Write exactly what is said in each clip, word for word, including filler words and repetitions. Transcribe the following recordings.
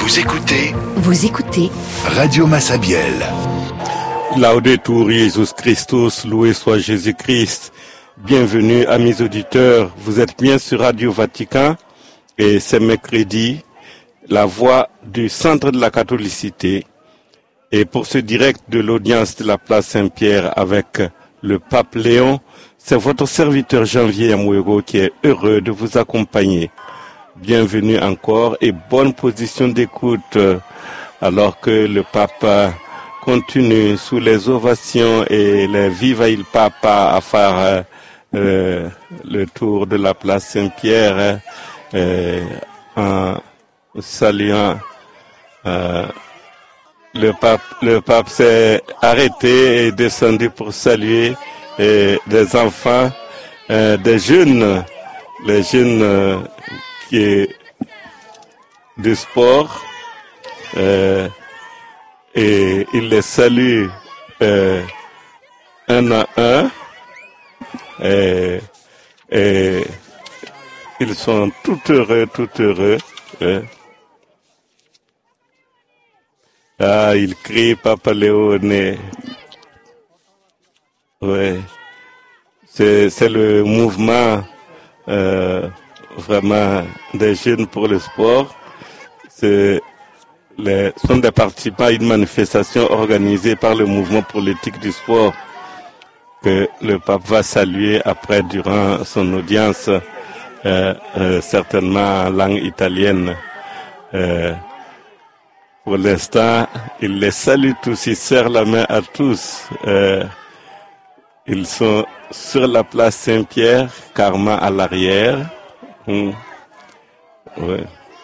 Vous écoutez Vous écoutez Radio Massabielle. Laudetur Jesus Christus, loué soit Jésus-Christ. Bienvenue amis auditeurs, vous êtes bien sur Radio Vatican et c'est mercredi, la voix du centre de la catholicité. Et pour ce direct de l'audience de la place Saint-Pierre avec le pape Léon, c'est votre serviteur Janvier Amouego qui est heureux de vous accompagner. Bienvenue encore et bonne position d'écoute alors que le pape continue sous les ovations et les Viva il Papa à faire euh, le tour de la place Saint-Pierre euh, en saluant euh, le pape. Le pape s'est arrêté et descendu pour saluer euh, des enfants, euh, des jeunes, les jeunes euh, qui est du sport euh, et il les salue euh, un à un et, et ils sont tout heureux, tout heureux. Hein. Ah, il crie Papa Léone. Ouais, c'est c'est le mouvement. Euh, vraiment des jeunes pour le sport. C'est les, sont des participants à une manifestation organisée par le mouvement pour l'éthique du sport que le pape va saluer après durant son audience, euh, euh, certainement en langue italienne. Euh, pour l'instant, il les salue tous, il serre la main à tous. Euh, ils sont sur la place Saint-Pierre, Karma à l'arrière. Mmh. Ouais.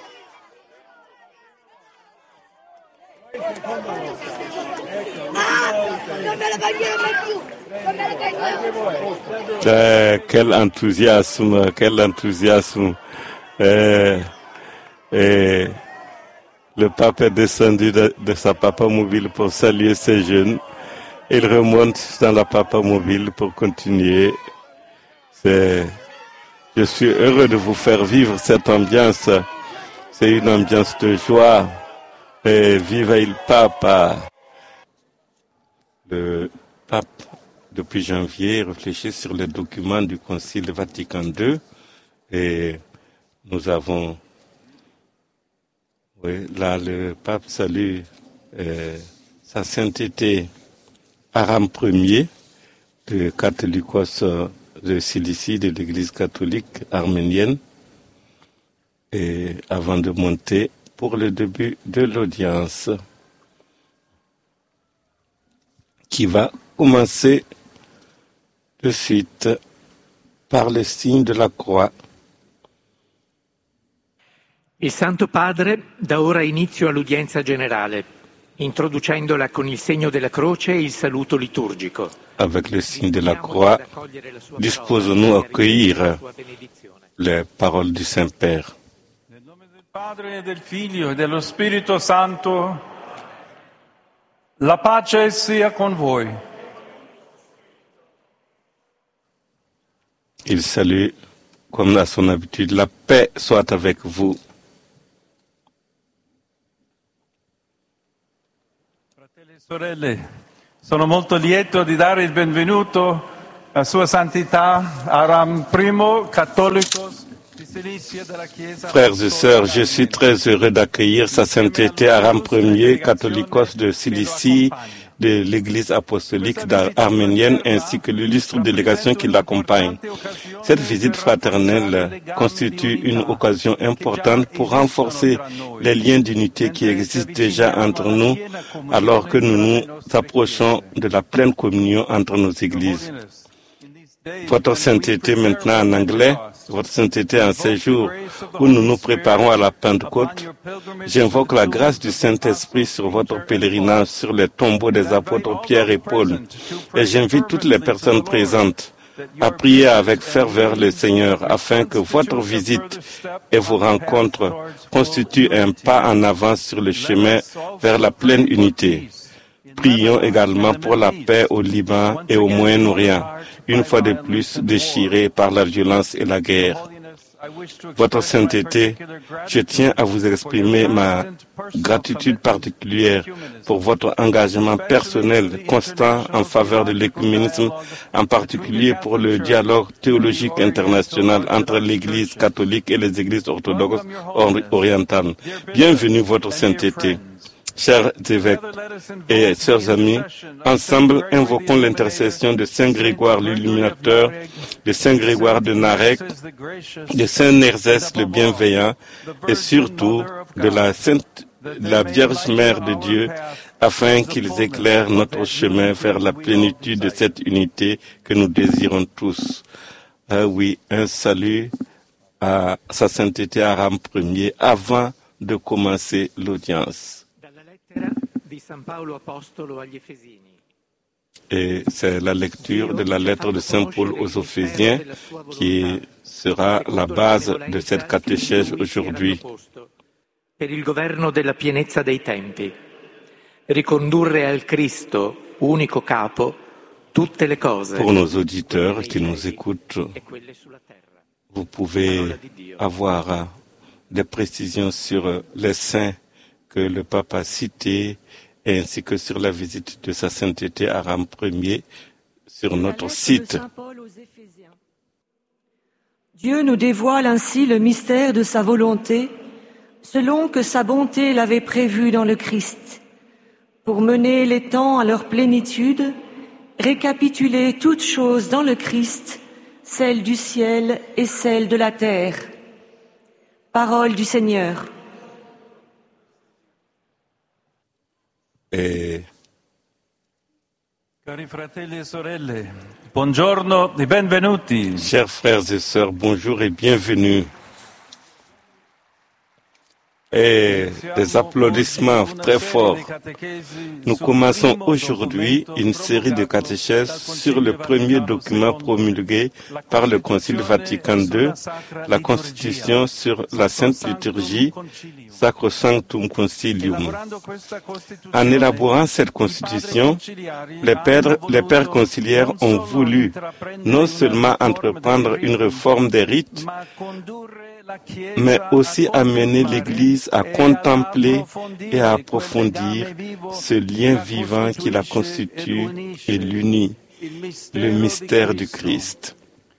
Euh, quel enthousiasme, quel enthousiasme. Euh, et le pape est descendu de, de sa papa mobile pour saluer ces jeunes. Il remonte dans la papa mobile pour continuer. C'est Je suis heureux de vous faire vivre cette ambiance. C'est une ambiance de joie. Et viva il Papa. Le pape, depuis janvier, réfléchit sur les documents du Concile Vatican deux. Et nous avons... Oui, là, le pape salue euh, sa sainteté Aram Ier de Catholicos de Cilicie de l'Église catholique arménienne et avant de monter pour le début de l'audience qui va commencer de suite par le signe de la croix. Il Santo Padre dà ora inizio all'udienza generale, introducendola con il segno della croce e il saluto liturgico. Avec le signe de la croix, disposons-nous à accueillir les paroles du Saint-Père. Nel nome del Padre e del Figlio e dello Spirito Santo, la pace sia con voi. Il salue, comme à son habitude, la paix soit avec vous. Fratelli e sorelle, sono molto lieto di dare il benvenuto a Sua Santità Aram I, Catholicos di Cilicia della Chiesa. Frères et sœurs, je suis très heureux d'accueillir Sa Sainteté Aram Ier, Catholicos de Cilicie, de l'Église apostolique arménienne, ainsi que l'illustre délégation qui l'accompagne. Cette visite fraternelle constitue une occasion importante pour renforcer les liens d'unité qui existent déjà entre nous, alors que nous nous approchons de la pleine communion entre nos églises. Votre sainteté maintenant en anglais, votre sainteté en ces jours où nous nous préparons à la Pentecôte, j'invoque la grâce du Saint-Esprit sur votre pèlerinage sur les tombeaux des apôtres Pierre et Paul. Et j'invite toutes les personnes présentes à prier avec ferveur le Seigneur afin que votre visite et vos rencontres constituent un pas en avant sur le chemin vers la pleine unité. Prions également pour la paix au Liban et au Moyen-Orient, une fois de plus déchiré par la violence et la guerre. Votre sainteté, je tiens à vous exprimer ma gratitude particulière pour votre engagement personnel constant en faveur de l'écuménisme, en particulier pour le dialogue théologique international entre l'Église catholique et les églises orthodoxes orientales. Bienvenue, votre sainteté. Chers évêques et chers amis, ensemble invoquons l'intercession de Saint Grégoire l'Illuminateur, de Saint Grégoire de Narek, de Saint Nerzès le Bienveillant et surtout de la Sainte, la Vierge Mère de Dieu, afin qu'ils éclairent notre chemin vers la plénitude de cette unité que nous désirons tous. Ah oui, un salut à Sa Sainteté Abraham Ier avant de commencer l'audience. Et c'est la lecture de la lettre de Saint Paul aux Éphésiens qui sera la base de cette catéchèse aujourd'hui. Per il governo della pienezza dei tempi, ricondurre al Cristo, unico capo, tutte le cose. Pour nos auditeurs qui nous écoutent, vous pouvez avoir des précisions sur les saints que le pape a cités, ainsi que sur la visite de Sa Sainteté Abraham Ier sur notre site. Dieu nous dévoile ainsi le mystère de sa volonté, selon que sa bonté l'avait prévu dans le Christ, pour mener les temps à leur plénitude, récapituler toutes choses dans le Christ, celles du ciel et celles de la terre. Parole du Seigneur. Et Cari fratelli e sorelle, buongiorno e benvenuti. chers frères et sœurs, bonjour et bienvenue. Et des applaudissements très forts. Nous commençons aujourd'hui une série de catéchèses sur le premier document promulgué par le Concile Vatican deux, la Constitution sur la Sainte Liturgie, Sacrosanctum Concilium. En élaborant cette Constitution, les pères, les pères conciliaires ont voulu non seulement entreprendre une réforme des rites, mais aussi amener l'Église à contempler et à approfondir ce lien vivant qui la constitue et l'unit, le mystère du Christ.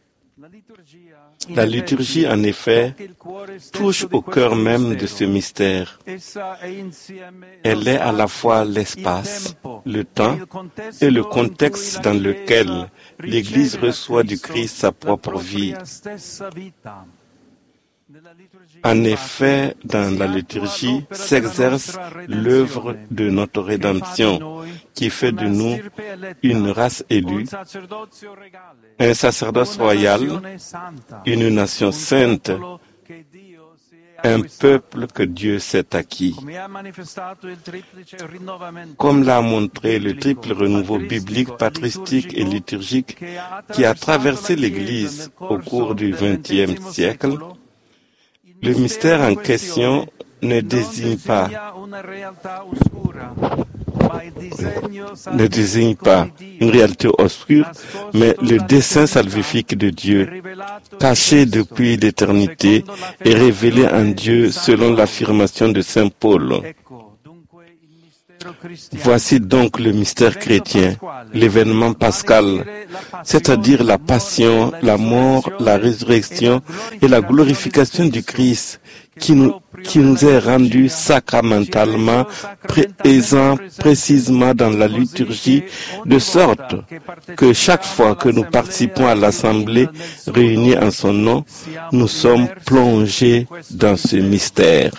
La liturgie, en effet, touche au cœur même de ce mystère. Elle est à la fois l'espace, le temps et le contexte dans lequel l'Église reçoit du Christ sa propre vie. En effet, dans la liturgie s'exerce l'œuvre de notre rédemption, qui fait de nous une race élue, un sacerdoce royal, une nation sainte, un peuple que Dieu s'est acquis. Comme l'a montré le triple renouveau biblique, patristique et liturgique qui a traversé l'Église au cours du vingtième siècle, le mystère en question ne désigne pas, ne désigne pas une réalité obscure, mais le dessein salvifique de Dieu, caché depuis l'éternité et révélé en Dieu selon l'affirmation de Saint Paul. Voici donc le mystère chrétien, l'événement pascal, c'est-à-dire la passion, la mort, la résurrection et la glorification du Christ qui nous, qui nous est rendu sacramentalement présent précisément dans la liturgie, de sorte que chaque fois que nous participons à l'assemblée réunie en son nom, nous sommes plongés dans ce mystère.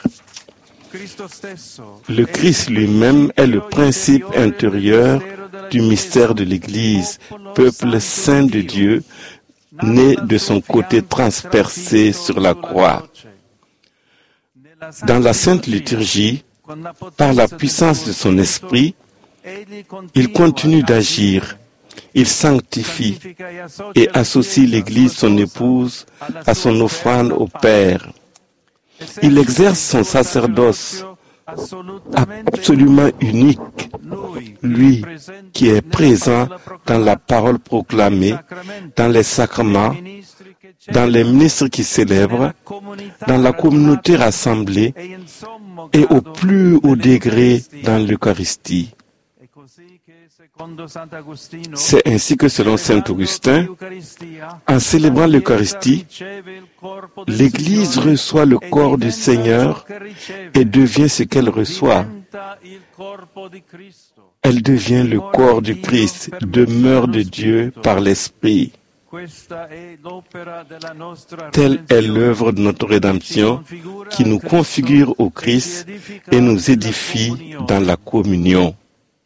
Le Christ lui-même est le principe intérieur du mystère de l'Église, peuple saint de Dieu, né de son côté transpercé sur la croix. Dans la Sainte Liturgie, par la puissance de son esprit, il continue d'agir, il sanctifie et associe l'Église, son épouse, à son offrande au Père. Il exerce son sacerdoce absolument unique, lui qui est présent dans la parole proclamée, dans les sacrements, dans les ministres qui célèbrent, dans la communauté rassemblée et au plus haut degré dans l'Eucharistie. C'est ainsi que selon saint Augustin, en célébrant l'Eucharistie, l'Église reçoit le corps du Seigneur et devient ce qu'elle reçoit. Elle devient le corps du Christ, demeure de Dieu par l'Esprit. Telle est l'œuvre de notre rédemption qui nous configure au Christ et nous édifie dans la communion.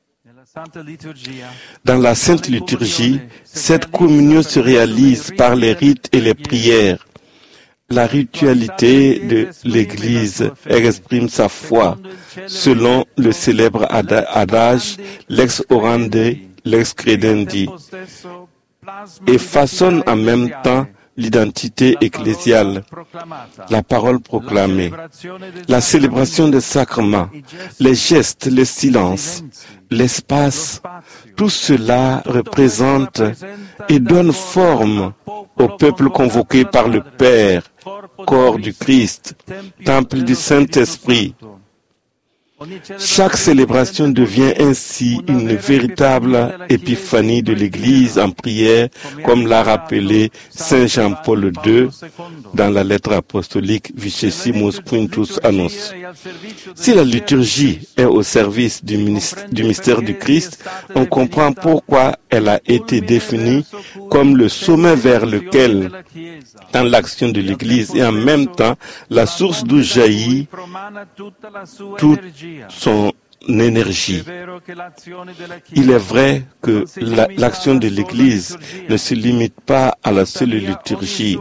Dans la Sainte Liturgie, cette communion se réalise par les rites et les prières. La ritualité de l'Église exprime sa foi selon le célèbre adage lex orandi, lex credendi, et façonne en même temps l'identité ecclésiale, la parole proclamée, la célébration des sacrements, les gestes, le silence, l'espace, tout cela représente et donne forme au peuple convoqué par le Père, corps du Christ, temple du Saint-Esprit. Chaque célébration devient ainsi une véritable épiphanie de l'Église en prière, comme l'a rappelé saint Jean-Paul deux dans la lettre apostolique Vicesimus Quintus Annus. Si la liturgie est au service du, du mystère du Christ, on comprend pourquoi elle a été définie comme le sommet vers lequel tend l'action de l'Église et en même temps la source d'où jaillit toute son énergie. Il est vrai que la, l'action de l'Église ne se limite pas à la seule liturgie,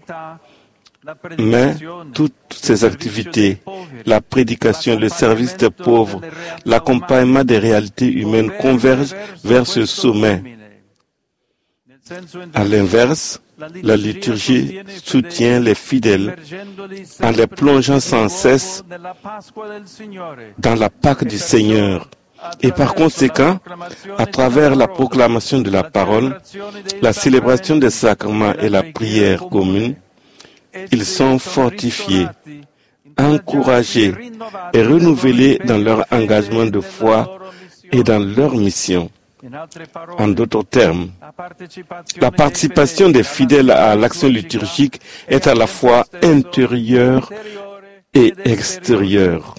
mais toutes ces activités, la prédication, le service des pauvres, l'accompagnement des réalités humaines convergent vers ce sommet. À l'inverse, la liturgie soutient les fidèles en les plongeant sans cesse dans la Pâque du Seigneur. Et par conséquent, à travers la proclamation de la parole, la célébration des sacrements et la prière commune, ils sont fortifiés, encouragés et renouvelés dans leur engagement de foi et dans leur mission. En d'autres termes, la participation des fidèles à l'action liturgique est à la fois intérieure et extérieure.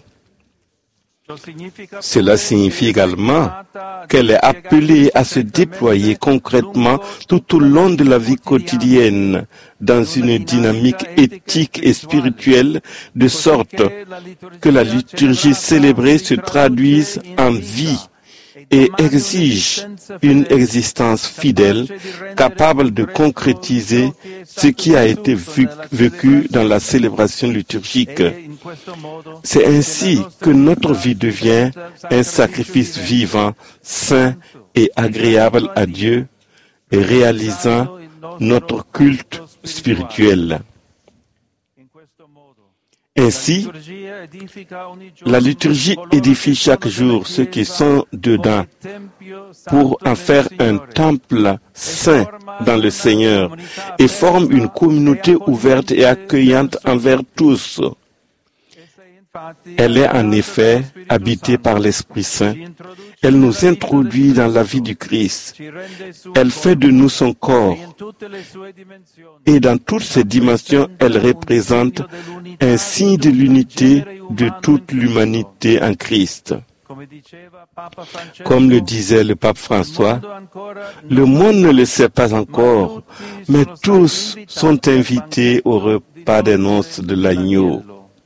Cela signifie également qu'elle est appelée à se déployer concrètement tout au long de la vie quotidienne dans une dynamique éthique et spirituelle, de sorte que la liturgie célébrée se traduise en vie et exige une existence fidèle, capable de concrétiser ce qui a été vu, vécu dans la célébration liturgique. C'est ainsi que notre vie devient un sacrifice vivant, saint et agréable à Dieu, et réalisant notre culte spirituel. Ainsi, la liturgie édifie chaque jour ceux qui sont dedans pour en faire un temple saint dans le Seigneur et forme une communauté ouverte et accueillante envers tous. Elle est en effet habitée par l'Esprit Saint. Elle nous introduit dans la vie du Christ. Elle fait de nous son corps. Et dans toutes ses dimensions, elle représente un signe de l'unité de toute l'humanité en Christ. Comme le disait le pape François, le monde ne le sait pas encore, mais tous sont invités au repas des noces de l'agneau.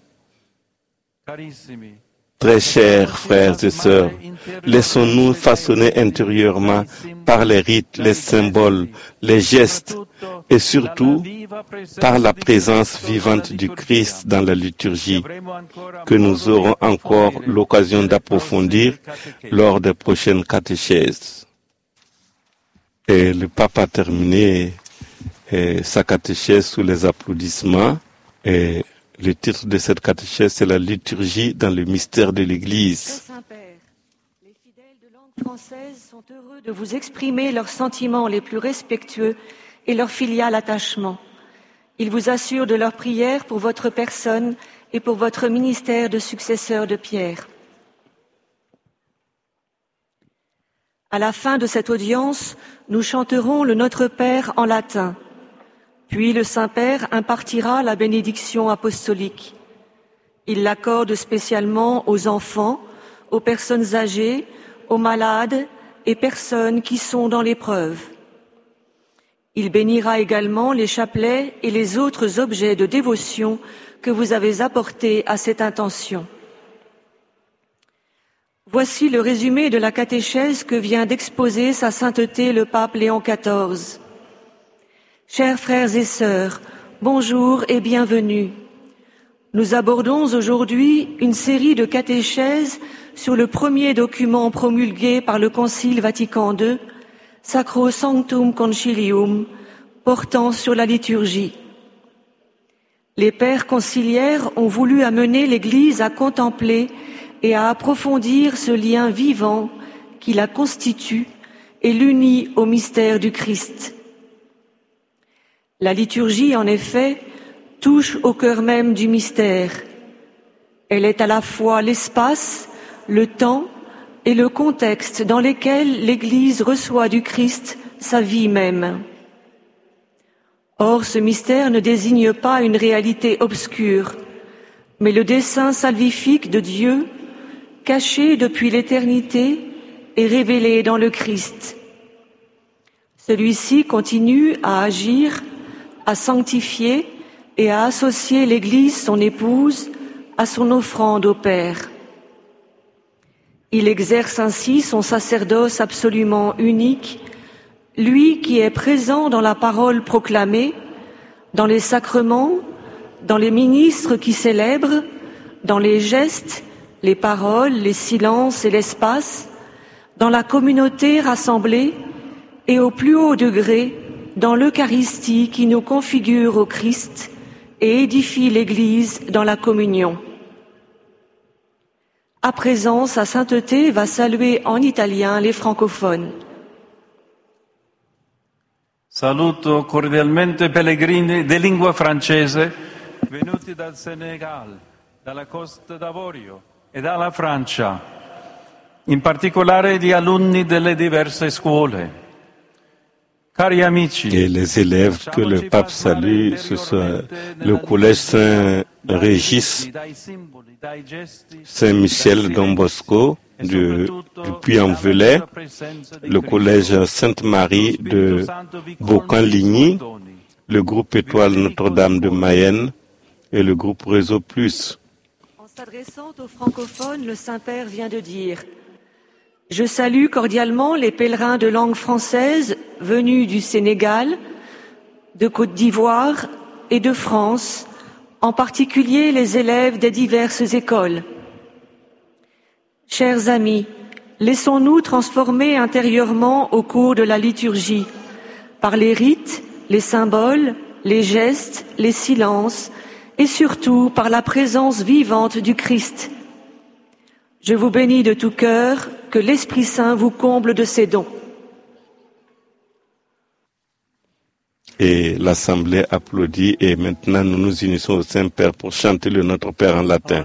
Très chers frères et sœurs, laissons-nous façonner intérieurement par les rites, les symboles, les gestes et surtout par la présence vivante du Christ dans la liturgie, que nous aurons encore l'occasion d'approfondir lors des prochaines catéchèses. Et le pape a terminé eh, sa catéchèse sous les applaudissements. Et le titre de cette catéchèse, c'est la liturgie dans le mystère de l'Église. Saint-Père, les fidèles de langue française sont heureux de vous exprimer leurs sentiments les plus respectueux et leur filial attachement. Ils vous assurent de leur prière pour votre personne et pour votre ministère de successeur de Pierre. À la fin de cette audience, nous chanterons le Notre Père en latin. Puis le Saint-Père impartira la bénédiction apostolique. Il l'accorde spécialement aux enfants, aux personnes âgées, aux malades et personnes qui sont dans l'épreuve. Il bénira également les chapelets et les autres objets de dévotion que vous avez apportés à cette intention. Voici le résumé de la catéchèse que vient d'exposer sa sainteté le pape Léon quatorze. Chers frères et sœurs, bonjour et bienvenue. Nous abordons aujourd'hui une série de catéchèses sur le premier document promulgué par le Concile Vatican deux, Sacrosanctum Concilium, portant sur la liturgie. Les pères conciliaires ont voulu amener l'Église à contempler et à approfondir ce lien vivant qui la constitue et l'unit au mystère du Christ. La liturgie, en effet, touche au cœur même du mystère. Elle est à la fois l'espace, le temps et le contexte dans lesquels l'Église reçoit du Christ sa vie même. Or, ce mystère ne désigne pas une réalité obscure, mais le dessein salvifique de Dieu, caché depuis l'éternité et révélé dans le Christ. Celui-ci continue à agir, à sanctifier et à associer l'Église, son épouse, à son offrande au Père. Il exerce ainsi son sacerdoce absolument unique, lui qui est présent dans la parole proclamée, dans les sacrements, dans les ministres qui célèbrent, dans les gestes, les paroles, les silences et l'espace, dans la communauté rassemblée et au plus haut degré dans l'Eucharistie qui nous configure au Christ et édifie l'Église dans la communion. À présent, sa sainteté va saluer en italien les francophones. Saluto cordialmente pellegrini di lingua francese venuti dal Senegal, dalla Costa d'Avorio e dalla Francia, in particolare gli alunni delle diverse scuole. Cari amici, Et les élèves que le pape salue, ce soit le collège Saint-Régis, Saint-Michel Don Bosco du, du Puy-en-Velay, le collège Sainte-Marie de Beaucamp-Ligny, le groupe Étoile Notre-Dame de Mayenne et le groupe Réseau Plus. En s'adressant aux francophones, le Saint-Père vient de dire « Je salue cordialement les pèlerins de langue française venus du Sénégal, de Côte d'Ivoire et de France, en particulier les élèves des diverses écoles. Chers amis, laissons-nous transformer intérieurement au cours de la liturgie, par les rites, les symboles, les gestes, les silences, et surtout par la présence vivante du Christ. Je vous bénis de tout cœur, que l'Esprit Saint vous comble de ses dons. » Et l'Assemblée applaudit et maintenant nous nous unissons au Saint-Père pour chanter le Notre Père en latin.